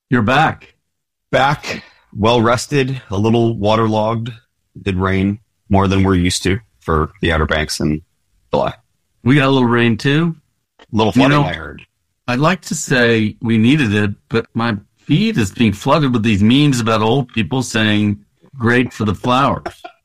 You're back. Back, well rested, a little waterlogged. It did rain more than we're used to for the Outer Banks in July. We got a little rain too. A little flooding, I heard. I'd like to say we needed it, but my feed is being flooded with these memes about old people saying, great for the flowers.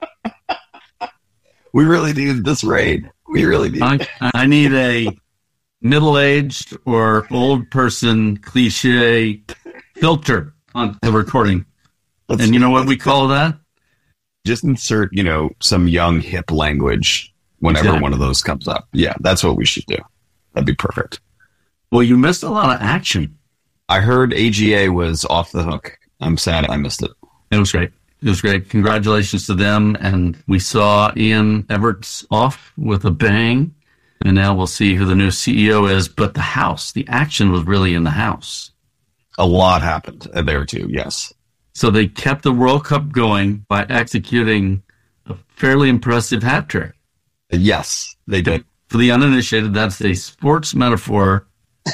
We really needed this rain. We really need. I need a middle-aged or old person cliche filter on the recording. And you know what we call that? Just insert, some young hip language whenever one of those comes up. Yeah, that's what we should do. That'd be perfect. Well, you missed a lot of action. I heard AGA was off the hook. I'm sad I missed it. It was great. It was great. Congratulations to them. And we saw Ian Everts off with a bang. And now we'll see who the new CEO is. But the action was really in the House. A lot happened there too, yes. So they kept the World Cup going by executing a fairly impressive hat trick. Yes, they did. For the uninitiated, that's a sports metaphor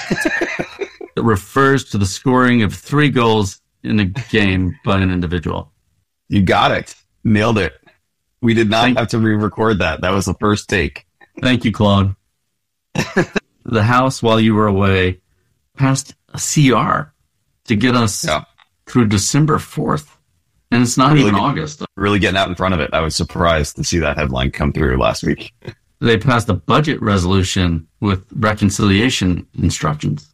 that refers to the scoring of 3 goals in a game by an individual. You got it. Nailed it. We did not have to re-record that. That was the first take. Thank you, Claude. The House, while you were away, passed a CR to get us through December 4th. And it's not even August. Really getting out in front of it. I was surprised to see that headline come through last week. They passed a budget resolution with reconciliation instructions.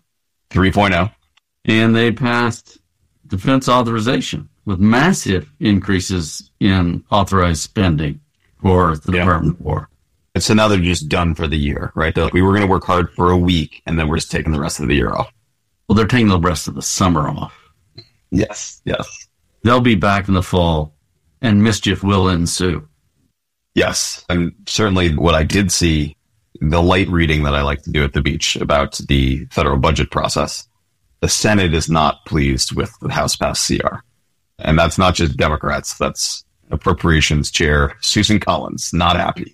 3.0. And they passed defense authorization with massive increases in authorized spending for the Department of War. So now they're just done for the year, right? We were going to work hard for a week, and then we're just taking the rest of the year off. Well, they're taking the rest of the summer off. Yes. They'll be back in the fall, and mischief will ensue. Yes, and certainly what I did see, the light reading that I like to do at the beach about the federal budget process, the Senate is not pleased with the House passed CR. And that's not just Democrats, that's Appropriations Chair Susan Collins, not happy.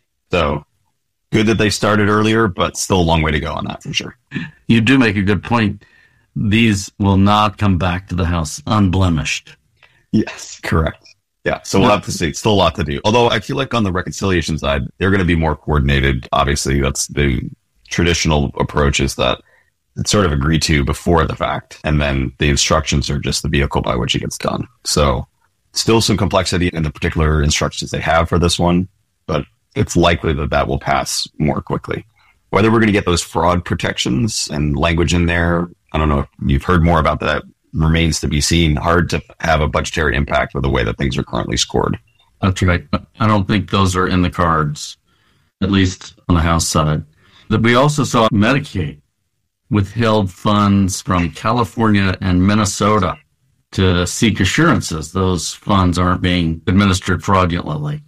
So good that they started earlier, but still a long way to go on that for sure. You do make a good point. These will not come back to the House unblemished. Yes, correct. Yeah, so we'll have to see. Still a lot to do. Although I feel like on the reconciliation side, they're going to be more coordinated. Obviously, that's the traditional approach, is that it's sort of agreed to before the fact, and then the instructions are just the vehicle by which it gets done. So still some complexity in the particular instructions they have for this one, but it's likely that will pass more quickly. Whether we're going to get those fraud protections and language in there, I don't know if you've heard more about that. Remains to be seen. Hard to have a budgetary impact with the way that things are currently scored. That's right. I don't think those are in the cards, at least on the House side. That we also saw Medicaid withheld funds from California and Minnesota to seek assurances those funds aren't being administered fraudulently.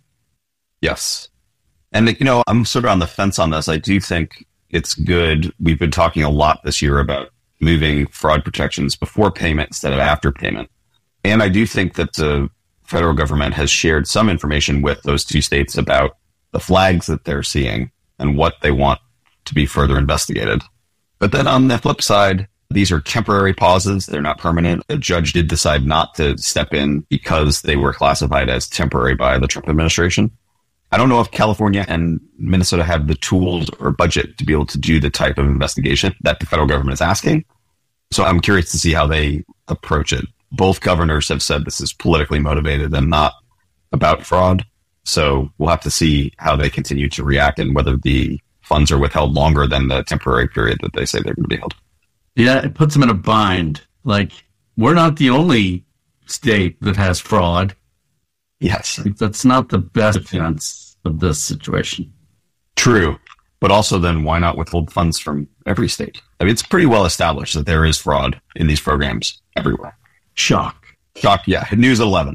Yes. And, I'm sort of on the fence on this. I do think it's good. We've been talking a lot this year about moving fraud protections before payment instead of after payment. And I do think that the federal government has shared some information with those 2 states about the flags that they're seeing and what they want to be further investigated. But then on the flip side, these are temporary pauses. They're not permanent. A judge did decide not to step in because they were classified as temporary by the Trump administration. I don't know if California and Minnesota have the tools or budget to be able to do the type of investigation that the federal government is asking. So I'm curious to see how they approach it. Both governors have said this is politically motivated and not about fraud. So we'll have to see how they continue to react and whether the funds are withheld longer than the temporary period that they say they're going to be held. Yeah, it puts them in a bind. Like, we're not the only state that has fraud. Yes. That's not the best defense of this situation. True. But also then why not withhold funds from every state? I mean, it's pretty well established that there is fraud in these programs everywhere. Shock. Yeah. News at 11.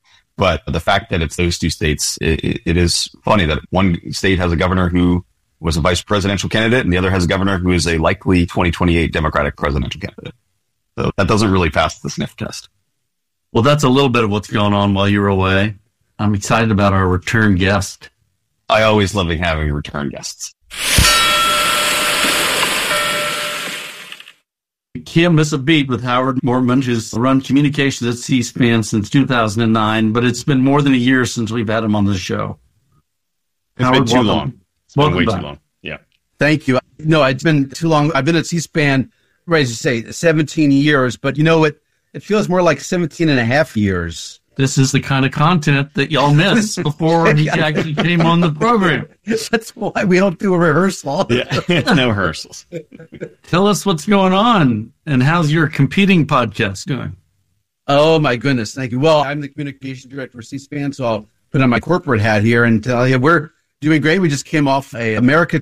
But the fact that it's those 2 states, it is funny that one state has a governor who was a vice presidential candidate and the other has a governor who is a likely 2028 Democratic presidential candidate. So that doesn't really pass the sniff test. Well, that's a little bit of what's going on while you were away. I'm excited about our return guest. I always love having return guests. Can't miss a beat with Howard Mortman, who's run communications at C-SPAN since 2009, but it's been more than a year since we've had him on the show. It's been too long. It's been way too long. Yeah. Thank you. No, it's been too long. I've been at C-SPAN, right, as you say, 17 years, but you know, it feels more like 17 and a half years. This is the kind of content that y'all missed before he actually came on the program. That's why we don't do a rehearsal. Yeah, no rehearsals. Tell us what's going on and how's your competing podcast doing? Oh, my goodness. Thank you. Well, I'm the communication director for C-SPAN, so I'll put on my corporate hat here and tell you we're doing great. We just came off a America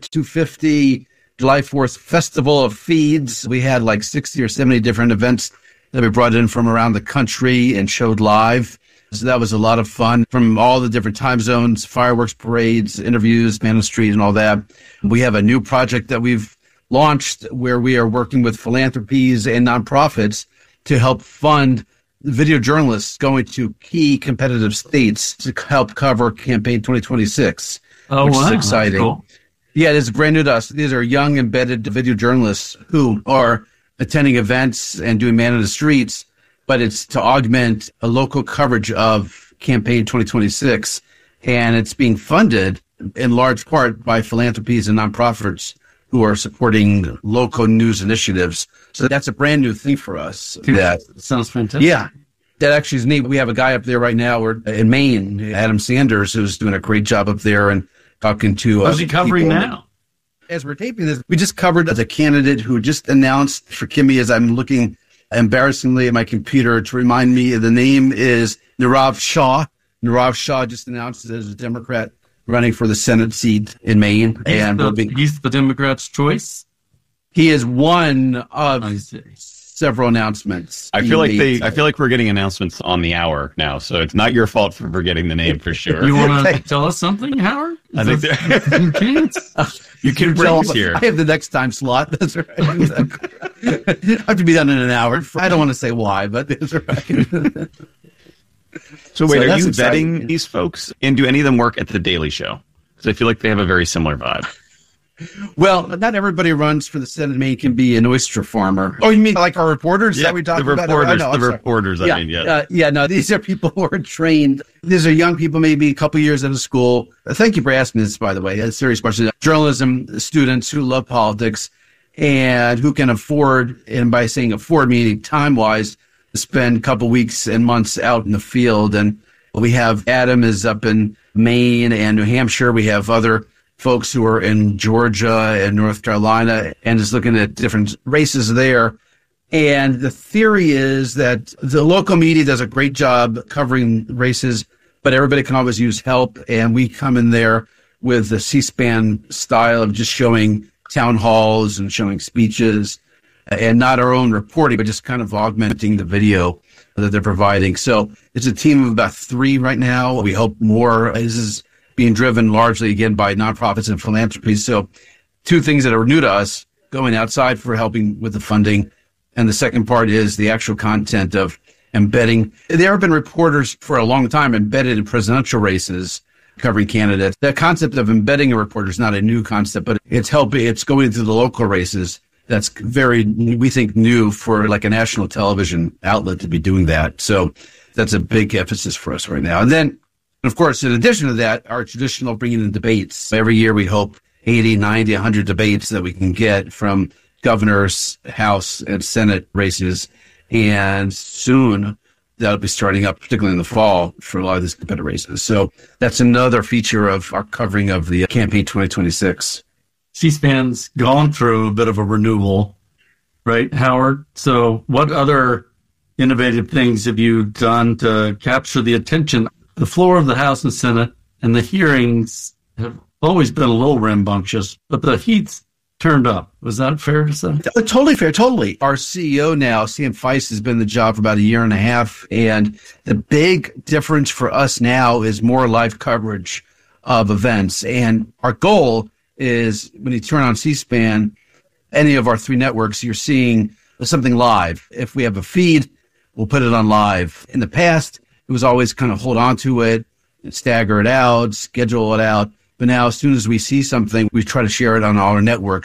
250 July 4th Festival of Feeds. We had like 60 or 70 different events that we brought in from around the country and showed live. So that was a lot of fun from all the different time zones, fireworks parades, interviews, Man on the Street and all that. We have a new project that we've launched where we are working with philanthropies and nonprofits to help fund video journalists going to key competitive states to help cover Campaign 2026, which is exciting. Cool. Yeah, this is brand new to us. These are young embedded video journalists who are attending events and doing Man on the Streets, but it's to augment a local coverage of Campaign 2026. And it's being funded in large part by philanthropies and nonprofits who are supporting local news initiatives. So that's a brand new thing for us. That sounds fantastic. Yeah, that actually is neat. We have a guy up there right now in Maine, Adam Sanders, who's doing a great job up there and talking to What's he covering people now? As we're taping this, we just covered the candidate who just announced, forgive me as I'm looking embarrassingly at my computer to remind me, the name is Nirav Shah. Nirav Shah just announced as a Democrat running for the Senate seat in Maine. He's the Democrat's choice? He is one of several announcents. I feel like we're getting announcements on the hour now, so it's not your fault for forgetting the name for sure. You want to tell us something, Howard? I think you can bring us here. I have the next time slot. That's right. I have to be done in an hour. I don't want to say why, but that's right. So wait, are you vetting these folks? And do any of them work at The Daily Show? Because I feel like they have a very similar vibe. Well, not everybody who runs for the Senate in Maine can be an oyster farmer. Oh, you mean like our reporters? Yeah, that we talked about? The reporters, I mean, yeah. No, these are people who are trained. These are young people, maybe a couple years out of school. Thank you for asking this, by the way. That's a serious question. Journalism students who love politics and who can afford, and by saying afford, meaning time-wise, to spend a couple weeks and months out in the field. And we have Adam is up in Maine and New Hampshire. We have other folks who are in Georgia and North Carolina and is looking at different races there. And the theory is that the local media does a great job covering races, but everybody can always use help. And we come in there with the C-SPAN style of just showing town halls and showing speeches and not our own reporting, but just kind of augmenting the video that they're providing. So it's a team of about 3 right now. We hope more. This is being driven largely, again, by nonprofits and philanthropies. So 2 things that are new to us, going outside for helping with the funding. And the second part is the actual content of embedding. There have been reporters for a long time embedded in presidential races covering candidates. The concept of embedding a reporter is not a new concept, but it's going into the local races. That's very, we think, new for like a national television outlet to be doing that. So that's a big emphasis for us right now. And then, of course, in addition to that, our traditional bringing in debates. Every year we hope 80, 90, 100 debates that we can get from governors, House, and Senate races. And soon that'll be starting up, particularly in the fall, for a lot of these competitive races. So that's another feature of our covering of the Campaign 2026. C-SPAN's gone through a bit of a renewal, right, Howard? So what other innovative things have you done to capture the attention? The floor of the House and Senate and the hearings have always been a little rambunctious, but the heat's turned up. Was that fair to say? Totally fair, totally. Our CEO now, Sam Feist, has been in the job for about a year and a half, and the big difference for us now is more live coverage of events. And our goal is when you turn on C-SPAN, any of our 3 networks, you're seeing something live. If we have a feed, we'll put it on live. In the past, it was always kind of hold on to it, stagger it out, schedule it out. But now, as soon as we see something, we try to share it on all our networks.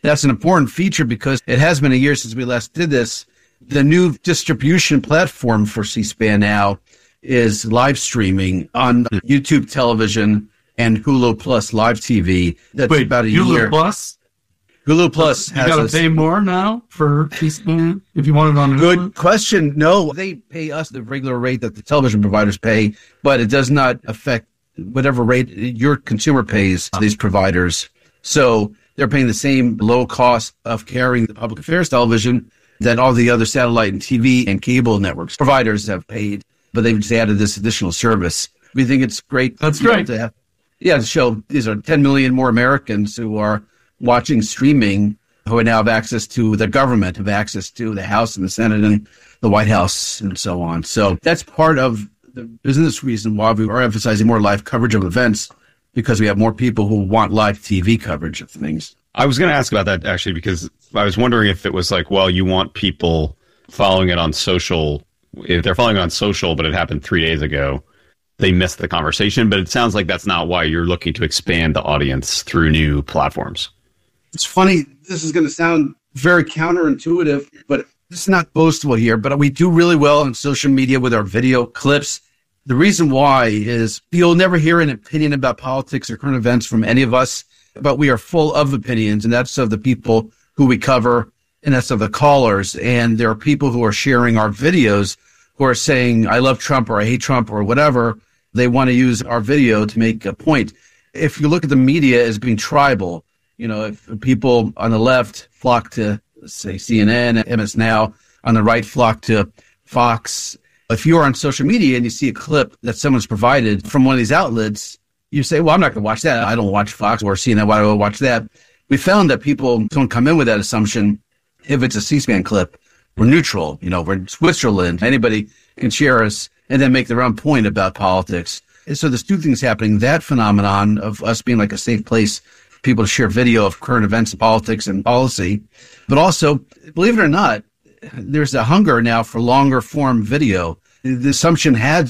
That's an important feature because it has been a year since we last did this. The new distribution platform for C-SPAN now is live streaming on YouTube television and Hulu Plus live TV. That's about a Hulu year. Plus? Hulu Plus has you got to pay more now for C-SPAN if you want it on Hulu? Good question. No, they pay us the regular rate that the television providers pay, but it does not affect whatever rate your consumer pays these providers. So they're paying the same low cost of carrying the public affairs television that all the other satellite and TV and cable networks providers have paid, but they've just added this additional service. We think it's great. That's great. To show these are 10 million more Americans who are watching streaming, who now have access to the government, have access to the House and the Senate and the White House and so on. So that's part of the business reason why we are emphasizing more live coverage of events, because we have more people who want live TV coverage of things. I was going to ask about that actually, because I was wondering if it was like, well, you want people following it on social. If they're following it on social, but it happened 3 days ago, they missed the conversation. But it sounds like that's not why you're looking to expand the audience through new platforms. It's funny. This is going to sound very counterintuitive, but it's not boastful here. But we do really well on social media with our video clips. The reason why is you'll never hear an opinion about politics or current events from any of us, but we are full of opinions, and that's of the people who we cover, and that's of the callers. And there are people who are sharing our videos who are saying, I love Trump or I hate Trump or whatever. They want to use our video to make a point. If you look at the media as being tribal, if people on the left flock to, say, CNN, MS Now, on the right flock to Fox. If you're on social media and you see a clip that someone's provided from one of these outlets, you say, well, I'm not going to watch that. I don't watch Fox or CNN. Why do I watch that? We found that people don't come in with that assumption. If it's a C-SPAN clip, we're neutral. We're in Switzerland. Anybody can share us and then make their own point about politics. And so there's two things happening. That phenomenon of us being like a safe place for people to share video of current events, politics, and policy. But also, believe it or not, there's a hunger now for longer form video. The assumption has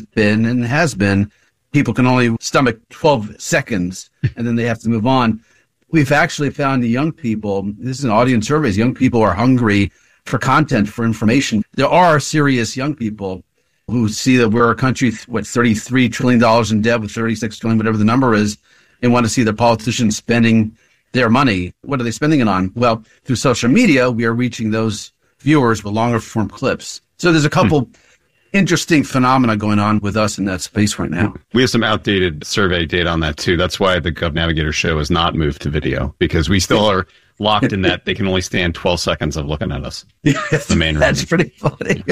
been people can only stomach 12 seconds and then they have to move on. We've actually found the young people, this is an audience survey, young people are hungry for content, for information. There are serious young people who see that we're a country, $33 trillion in debt with 36 trillion, whatever the number is, and want to see the politicians spending their money. What are they spending it on? Well, through social media, we are reaching those viewers with longer form clips. So there's a couple interesting phenomena going on with us in that space right now. We have some outdated survey data on that too. That's why the Gov Navigator show has not moved to video, because we still are locked in that they can only stand 12 seconds of looking at us. That's the main reason. That's pretty funny.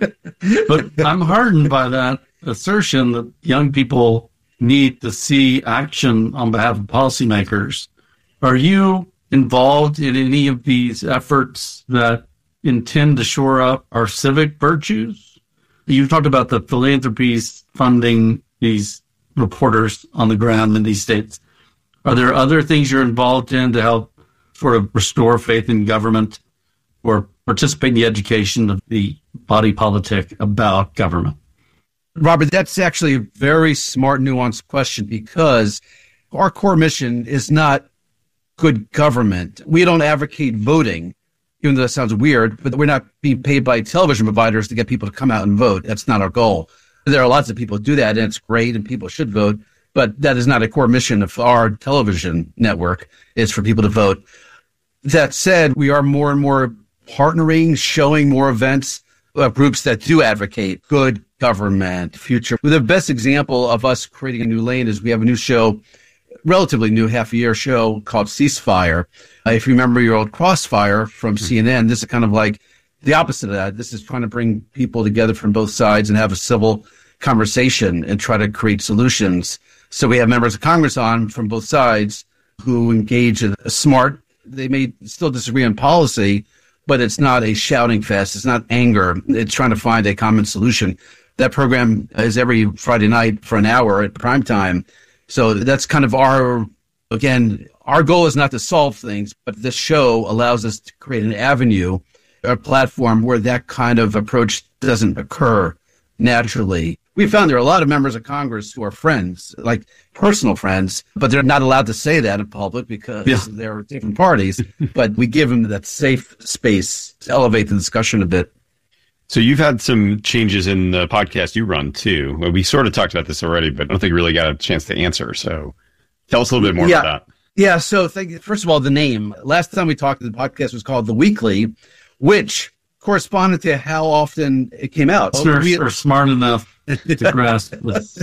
But I'm hardened by that assertion that young people need to see action on behalf of policymakers. Are you involved in any of these efforts that intend to shore up our civic virtues? You talked about the philanthropies funding these reporters on the ground in these states. Are there other things you're involved in to help sort of restore faith in government or participate in the education of the body politic about government? Robert, that's actually a very smart, nuanced question, because our core mission is not good government. We don't advocate voting, even though that sounds weird, but we're not being paid by television providers to get people to come out and vote. That's not our goal. There are lots of people who do that, and it's great, and people should vote, but that is not a core mission of our television network. It's for people to vote. That said, we are more and more partnering, showing more events of groups that do advocate good government future. The best example of us creating a new lane is we have a new show, relatively new, half-a-year show called Ceasefire. If you remember your old Crossfire from CNN, this is kind of like the opposite of that. This is trying to bring people together from both sides and have a civil conversation and try to create solutions. So we have members of Congress on from both sides who engage in a smart, they may still disagree on policy, but it's not a shouting fest. It's not anger. It's trying to find a common solution. That program is every Friday night for an hour at prime time. So that's kind of our goal is not to solve things, but this show allows us to create an avenue, a platform where that kind of approach doesn't occur naturally. we found there are a lot of members of Congress who are friends, like personal friends, but they're not allowed to say that in public because they're different parties. But we give them that safe space to elevate the discussion a bit. So you've had some changes in the podcast you run too. Well, we sort of talked about this already, but I don't think we really got a chance to answer. So tell us a little bit more about that. Yeah. So first of all, the name. Last time we talked, the podcast was called The Weekly, which corresponded to how often it came out. Are smart enough to grasp this.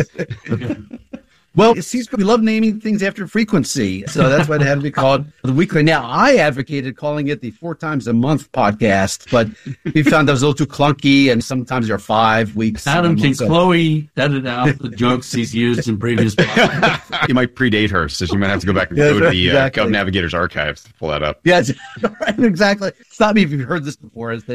Well, it seems we love naming things after frequency, so that's why it had to be called The Weekly. Now, I advocated calling it the 4 times a month podcast, but we found that was a little too clunky, and sometimes there are 5 weeks. Adam, can Chloe edit out the jokes he's used in previous podcasts? You might predate her, so you might have to go back and go to the Gov Navigator's archives to pull that up. Yes, right, exactly. Stop me if you've heard this before, and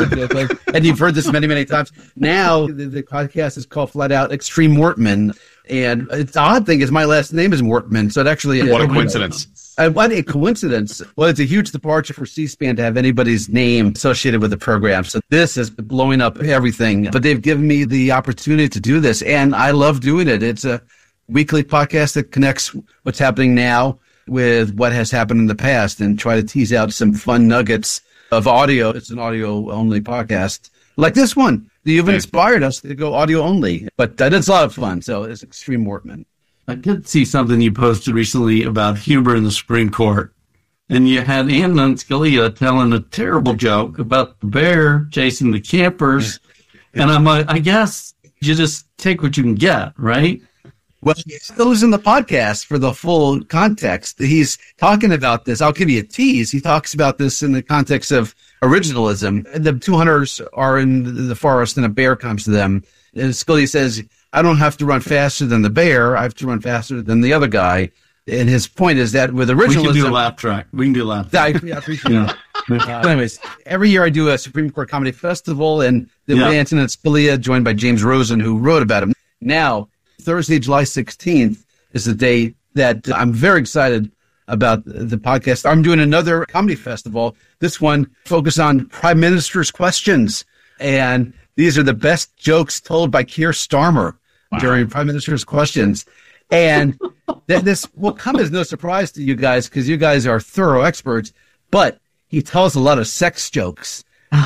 you've heard this many, many times. Now, the podcast is called flat out Extreme Mortman. And it's the odd thing is my last name is Mortman, so it actually what a coincidence! What a coincidence! Well, it's a huge departure for C-SPAN to have anybody's name associated with the program. So this is blowing up everything. But they've given me the opportunity to do this, and I love doing it. It's a weekly podcast that connects what's happening now with what has happened in the past, and try to tease out some fun nuggets of audio. It's an audio-only podcast, like this one. You've inspired us to go audio only, but it's a lot of fun. So it's Extreme Mortman. I did see something you posted recently about humor in the Supreme Court. And you had Antonin Scalia telling a terrible joke about the bear chasing the campers. And I'm like, I guess you just take what you can get, right? Well, it goes in the podcast for the full context. He's talking about this. I'll give you a tease. He talks about this in the context of originalism. The 2 hunters are in the forest and a bear comes to them. And Scalia says, I don't have to run faster than the bear. I have to run faster than the other guy. And his point is that with originalism... We can do a laugh track. I appreciate it. Anyways, every year I do a Supreme Court Comedy Festival, and Antonin Scalia, joined by James Rosen, who wrote about him. Now, Thursday, July 16th is the day that I'm very excited about the podcast. I'm doing another comedy festival. This one focused on Prime Minister's questions. And these are the best jokes told by Keir Starmer during Prime Minister's questions. And this will come as no surprise to you guys because you guys are thorough experts, but he tells a lot of sex jokes.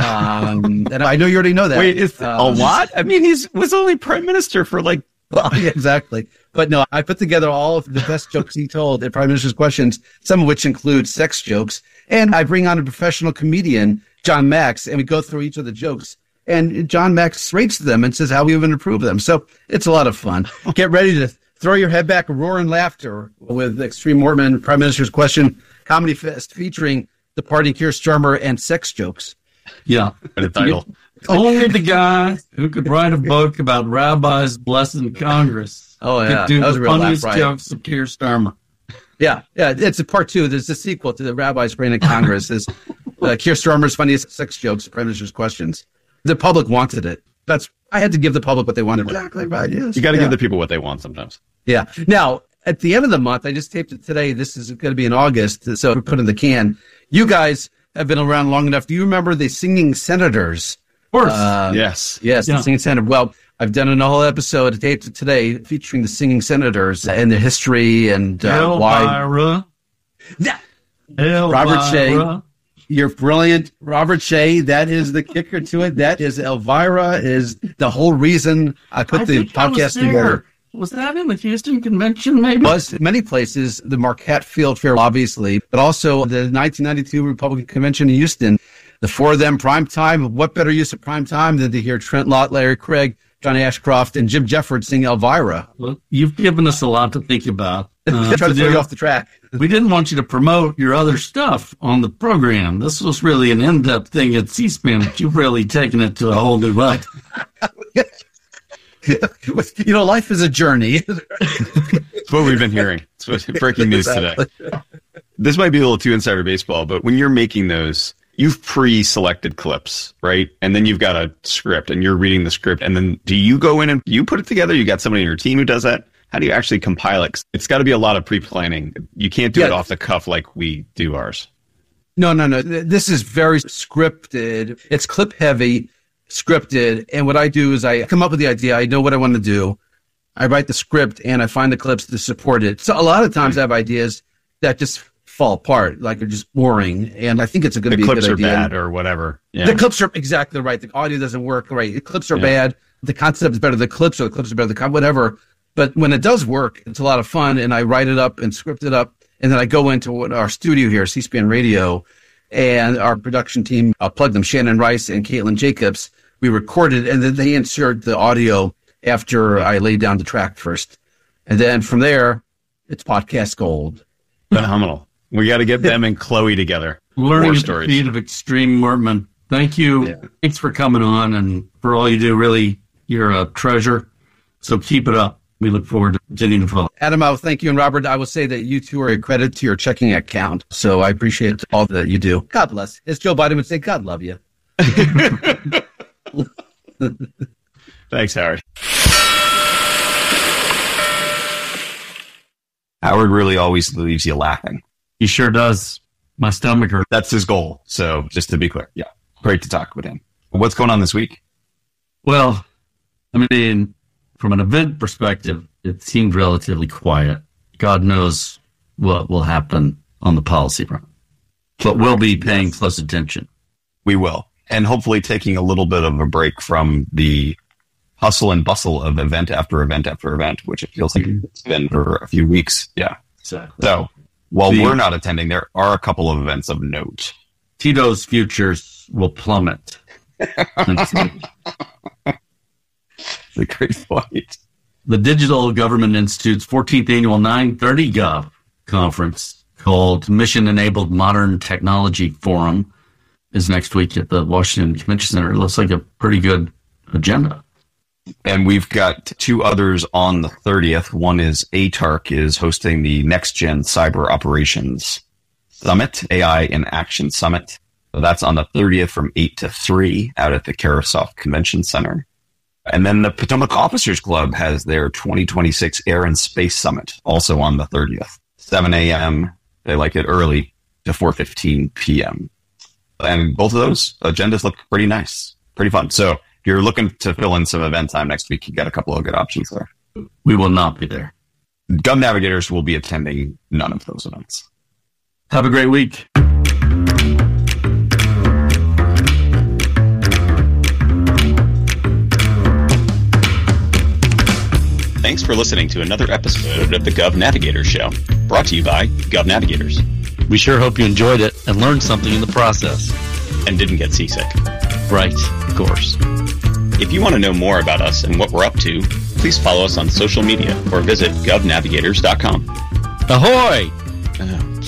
And I know you already know that. Wait, is a lot? I mean, he was only prime minister for like... Well, yeah, exactly. But no, I put together all of the best jokes he told at Prime Minister's Questions, some of which include sex jokes. And I bring on a professional comedian, John Max, and we go through each of the jokes. And John Max rates them and says how we would improve them. So it's a lot of fun. Get ready to throw your head back, roar in laughter with Extreme Mortman, Prime Minister's Question, Comedy Fest featuring the party Keir Starmer and sex jokes. Yeah. The title. Only the guy who could write a book about rabbis blessing Congress. Oh, yeah. Could do that was the a real funniest laugh, jokes of Keir Starmer. Yeah. It's a part 2. There's a sequel to the rabbis praying in Congress. Is Keir Starmer's funniest sex jokes, Prime Minister's Questions. The public wanted it. I had to give the public what they wanted. Exactly right. Yes. You got to give the people what they want sometimes. Yeah. Now, at the end of the month, I just taped it today. This is going to be in August, so we put in the can. You guys have been around long enough. Do you remember the Singing Senators? Of course. Yes, the Singing Senator. Well, I've done a whole episode taped it today featuring the Singing Senators and their history and Elvira. why. Robert Shea. You're brilliant. Robert Shea, that is the kicker to it. That is Elvira, is the whole reason I put the podcast together. Was that in the Houston Convention, maybe? Was in many places, the Marquette Field Fair, obviously, but also the 1992 Republican Convention in Houston. The 4 of them, prime time. What better use of prime time than to hear Trent Lott, Larry Craig, Johnny Ashcroft, and Jim Jeffords sing Elvira? Well, you've given us a lot to think about. Try to throw you off the track. We didn't want you to promote your other stuff on the program. This was really an in-depth thing at C-SPAN, but you've really taken it to a whole new level. Life is a journey. It's what we've been hearing. It's breaking news today. This might be a little too insider baseball, but when you're making those, you've pre-selected clips, right? And then you've got a script and you're reading the script. And then do you go in and you put it together? You got somebody in your team who does that? How do you actually compile it? It's got to be a lot of pre-planning. You can't do it off the cuff like we do ours. No. This is very scripted. It's clip heavy. scripted. And what I do is I come up with the idea. I know what I want to do. I write the script and I find the clips to support it. So a lot of times I have ideas that just fall apart, like they're just boring. And I think it's going to be a good idea. The clips are bad or whatever. Yeah. The clips are exactly right. The audio doesn't work right. The clips are bad. The concept is better. The clips are better. Whatever. But when it does work, it's a lot of fun. And I write it up and script it up. And then I go into our studio here, C-SPAN Radio, and our production team, I'll plug them, Shannon Rice and Caitlin Jacobs. We recorded, and then they insert the audio after I lay down the track first. And then from there, it's podcast gold. Phenomenal. We got to get them and Chloe together. Learning at the speed of Extreme Mortman. Thank you. Yeah. Thanks for coming on and for all you do. Really, you're a treasure. So keep it up. We look forward to continuing to follow. Adam, thank you. And Robert, I will say that you two are a credit to your checking account. So I appreciate all that you do. God bless. As Joe Biden would say, God love you. Thanks, Howard. Howard really always leaves you laughing. He sure does. My stomach hurts. That's his goal. So just to be clear, yeah, great to talk with him. What's going on this week? Well, I mean, from an event perspective, it seemed relatively quiet. God knows what will happen on the policy front. But we'll be paying close attention. We will. And hopefully taking a little bit of a break from the hustle and bustle of event after event after event, which it feels like it's been for a few weeks. Yeah. Exactly. So while we're not attending, there are a couple of events of note. Tito's futures will plummet. It's a great point. The Digital Government Institute's 14th annual 930 Gov conference called Mission Enabled Modern Technology Forum is next week at the Washington Convention Center. It looks like a pretty good agenda. And we've got two others on the 30th. One is ATARC is hosting the Next Gen Cyber Operations Summit, AI in Action Summit. So that's on the 30th from 8 to 3 out at the Carasoft Convention Center. And then the Potomac Officers Club has their 2026 Air and Space Summit, also on the 30th, 7 a.m. They like it early to 4:15 p.m. And both of those agendas look pretty nice, pretty fun. So if you're looking to fill in some event time next week, you got a couple of good options there. We will not be there. Gov Navigators will be attending none of those events. Have a great week. Thanks for listening to another episode of the Gov Navigators Show, brought to you by Gov Navigators. We sure hope you enjoyed it and learned something in the process. And didn't get seasick. Right, of course. If you want to know more about us and what we're up to, please follow us on social media or visit govnavigators.com. Ahoy!